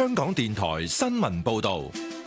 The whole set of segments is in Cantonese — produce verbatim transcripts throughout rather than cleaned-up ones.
香港電台新聞報道。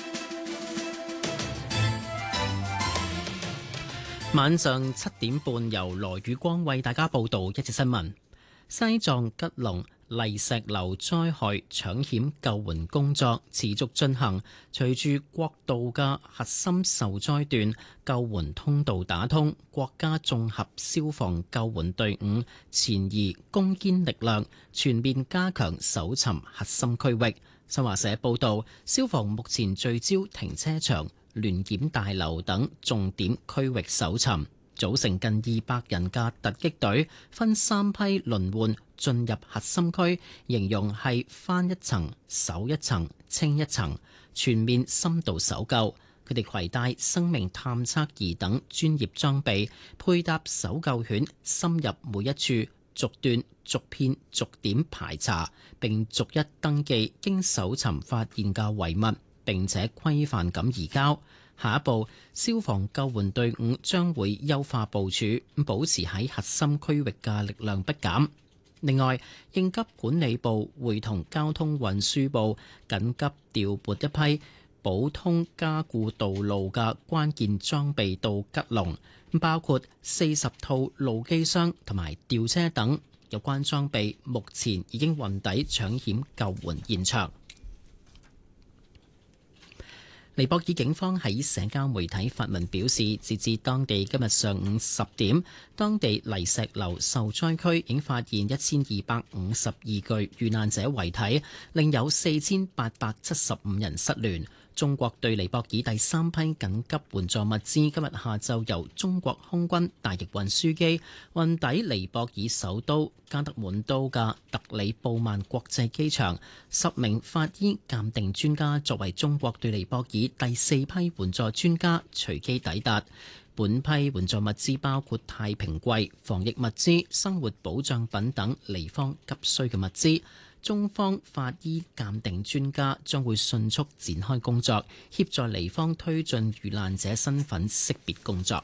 晚上七點半，由羅宇光為大家報道一節新聞。西藏吉隆泥石流災害搶險救援工作持續進行，隨住國道嘅核心受災段救援通道打通，國家綜合消防救援隊伍前移攻堅力量，全面加強搜尋核心區域。新華社報道，消防目前聚焦停車場、聯檢大樓等重點區域搜尋，組成近二百人嘅突擊隊，分三批輪換進入核心區，形容係翻一層、搜一層、清一層，全面深度搜救。佢哋攜帶生命探測儀等專業裝備，配搭搜救犬，深入每一處，逐段、逐片、逐點排查，並逐一登記經搜尋發現嘅遺物，並且規範咁移交。下一步，消防救援隊伍將會優化部署，保持喺核心區域嘅力量不減。另外，應急管理部會同交通運輸部緊急調撥一批普通加固道路嘅關鍵裝備到吉隆，包括四十套路機箱同埋吊車等。有關裝備目前已經運抵搶險救援現場。尼泊爾警方喺社交媒體發文表示，截至當地今日上午十點，當地泥石流受災區已經發現一千二百五十二具遇難者遺體，另有四千八百七十五人失聯。中國對尼泊爾第三批緊急援助物資今日下晝由中國空軍大型運輸機運抵尼泊爾首都加德滿都嘅特里布曼國際機場。十名法醫鑑定專家作為中國對尼泊爾第四批援助專家隨機抵達。本批援助物資包括太平櫃、防疫物資、生活保障品等尼方急需嘅物資。中方法醫鑑定專家將會迅速展開工作，協助尼方推進遇難者身份識別工作。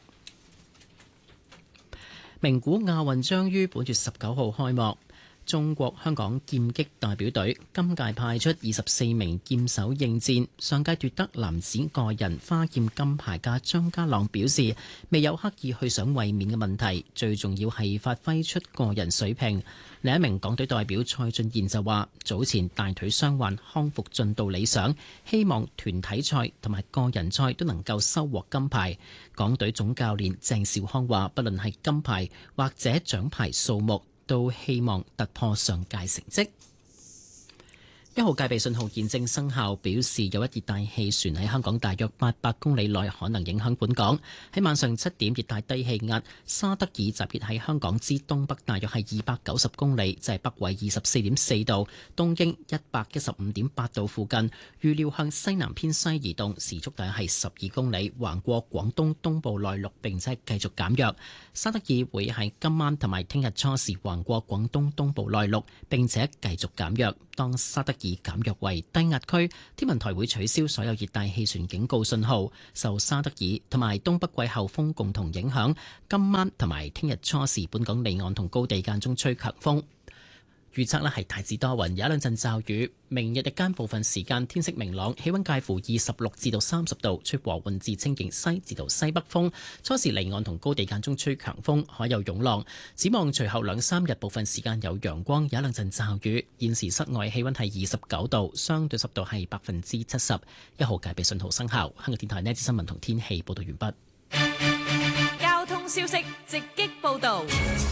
名古亞運將於本月十九號開幕。中國香港劍擊代表隊今屆派出二十四名劍手應戰。上屆奪得男子個人花劍金牌嘅張家朗表示，未有刻意去想衛冕嘅問題，最重要係發揮出個人水平。另一名港隊代表蔡俊彥就話，早前大腿傷患康復進度理想，希望團體賽同埋個人賽都能夠收穫金牌。港隊總教練鄭兆康話，不論係金牌或者獎牌數目，都希望突破上屆成績。一號戒備信號現正生效，表示有一熱帶氣旋喺香港大約八百公里內可能影響本港。喺晚上七點，熱帶低氣壓沙德爾集結喺香港之東北，大約係二百九十公里，就係北緯二十四點四度，東經一百一十五點八度附近。預料向西南偏西移動，時速大約係十二公里，橫過廣東東部內陸，並且繼續減弱。沙德爾會喺今晚同埋聽日初時橫過廣東東部內陸，並且繼續減弱。當沙德爾減弱為低壓區，天文台會取消所有熱帶氣旋警告信號。受沙德爾同埋東北季候風共同影響，今晚同埋聽日初時，本港離岸同高地間中吹強風。預測呢係大致多雲，有一兩陣驟雨。明日日間部分時間天色明朗，氣溫介乎二十六至到三十度，吹和緩至清勁西至到西北風。初時離岸同高地間中吹強風，海有湧浪。展望隨後兩三日部分時間有陽光，有一兩陣驟雨。現時室外氣溫係二十九度，相對濕度係百分之七十。一號戒備信號生效。香港電台呢節新聞同天氣報道完畢。 交通消息直擊報道。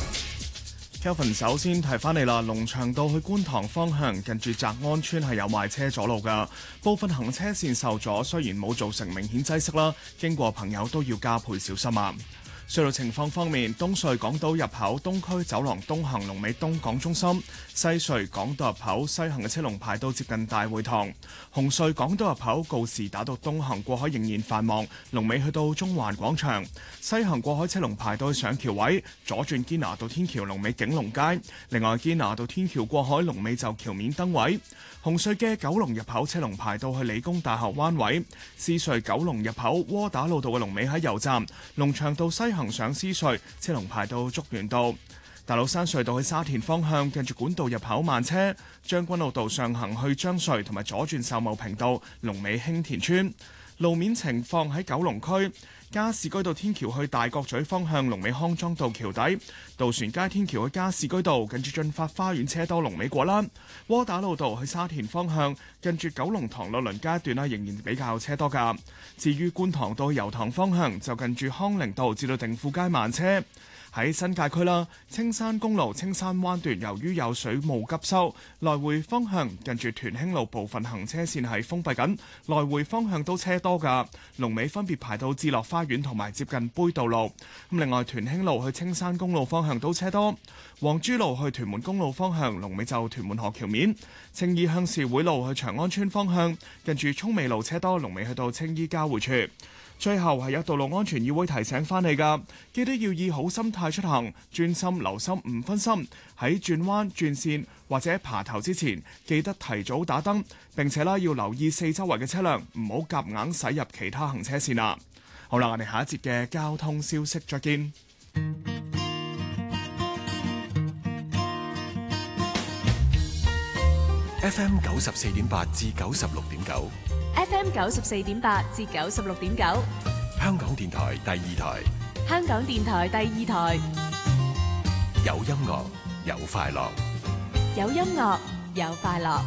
Kelvin 首先提翻你啦，龍翔道去觀塘方向近住澤安村係有壞車阻路㗎，部分行車線受阻，雖然冇造成明顯擠塞啦，經過朋友都要加倍小心啊。隧道情況方面，東隧港島入口東區走廊東行龍尾東港中心；西隧港島入口西行嘅車龍排到接近大會堂；紅隧港島入口告士打道東行過海仍然繁忙，龍尾去到中環廣場；西行過海車龍排到去上橋位，左轉堅拿道天橋龍尾景隆街。另外堅拿道天橋過海龍尾就橋面燈位。紅隧嘅九龍入口車龍排到去理工大學灣位；獅隧九龍入口窩打老道嘅龍尾喺油站；龍翔道西行上獅隧車龍排到竹園道。 大老山隧道去沙田方向近住管道入口慢車，將軍澳道上行去將隧同埋左轉秀茂坪道龍尾興田村。路面情況喺九龍區加士居道天橋去大角咀方向龍尾康莊道橋底，渡船街天橋去加士居道近住進發花園車多龍尾果欄，窩打老道去沙田方向近住九龍塘樂鄰街段啦，仍然比較車多㗎。至於觀塘道去油塘方向就近住康寧道至到定富街慢車。喺新界區啦，青山公路青山灣段由於有水務急修，來回方向近住屯興路部分行車線係封閉緊，來回方向都車多㗎。龍尾分別排到智樂花園同埋接近杯渡路。咁另外屯興路去青山公路方向都車多，黃珠路去屯門公路方向龍尾就屯門河橋面，青衣鄉事會路去長安村方向近住涌美路車多，龍尾去到青衣交匯處。最後係有道路安全議會提醒翻你㗎，記得要以好心態出行，專心留心唔分心。喺轉彎、轉線或者爬頭之前，記得提早打燈。並且啦，要留意四周圍嘅車輛，唔好夾硬駛入其他行車線啦。好啦，我哋下一節嘅交通消息再見。 F M 九十四點八至九十六點九。 F M 九十四點八至九十六點九， 香港電台第二台。 香港電台第二台， 有音樂，有快樂， 有音樂，有快樂。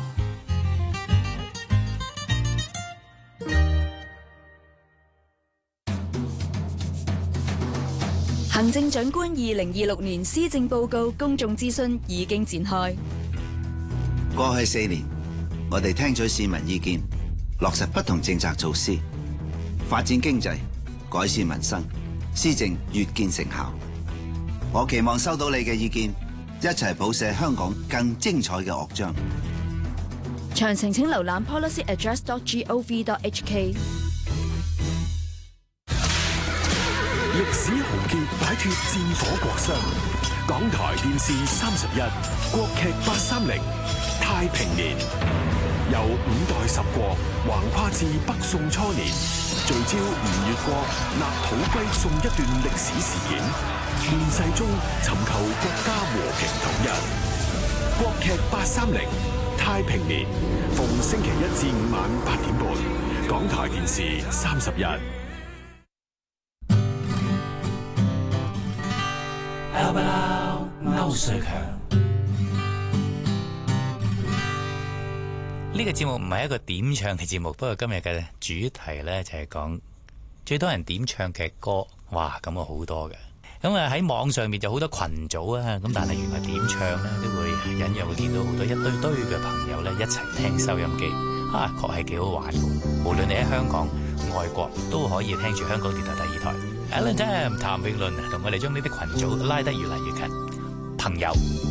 行政長官二零二六年施政報告公眾諮詢已經展開。 過去四年，我哋聽取市民意見，落實不同政策措施，發展經濟，改善民生，施政越見成效。我期望收到你嘅意見，一齊譜寫香港更精彩嘅樂章。 詳情請瀏覽 policy address dot gov dot h k。 歷史豪傑擺脫戰火國殤，港台電視三十一，國劇八三零，太平年。由五代十國橫跨至北宋初年，聚焦吳越國納土歸宋一段歷史事件，亂世中尋求國家和平統一。國劇八三零，太平年，逢星期一至五晚八點半，港台電視三十一。 歐瑞強，呢個節目唔係一個點唱嘅節目，不過今日嘅主題呢，就係講最多人點唱嘅歌，哇咁啊好多嘅。咁啊喺網上面就好多群組啊，咁但係原來點唱呢，都會隱約會見到好多一堆堆嘅朋友呢，一齊聽收音機，啊確係幾好玩。無論你喺香港、外國都可以聽住香港電台第二台。Alan Tam 譚詠麟同我哋將呢啲群組拉得越嚟越近，朋友。